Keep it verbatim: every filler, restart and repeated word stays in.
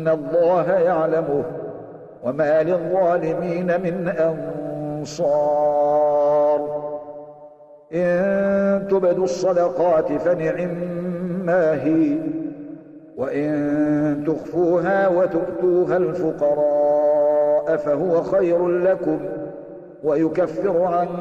الله يعلمه وما للظالمين من أنصار إن تبدوا الصدقات فنعما هي وإن تخفوها وتؤتوها الفقراء فهو خير لكم ويكفر عنكم